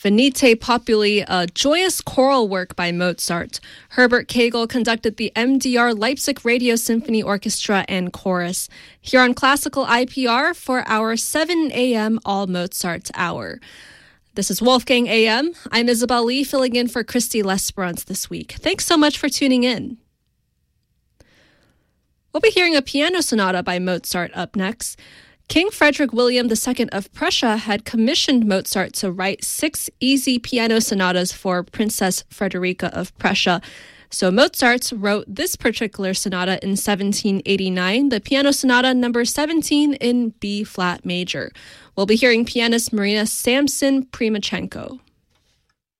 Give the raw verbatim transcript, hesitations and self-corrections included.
Venite Populi, a joyous choral work by Mozart. Herbert Kegel conducted the M D R Leipzig Radio Symphony Orchestra and Chorus. Here on Classical I P R for our seven a.m. All Mozart Hour. This is Wolfgang A M. I'm Isabel Lee, filling in for Christy Lesperance this week. Thanks so much for tuning in. We'll be hearing a piano sonata by Mozart up next. King Frederick William the Second of Prussia had commissioned Mozart to write six easy piano sonatas for Princess Frederica of Prussia. So Mozart wrote this particular sonata in seventeen eighty-nine, the piano sonata number seventeen in B-flat major. We'll be hearing pianist Marina Samson Primachenko.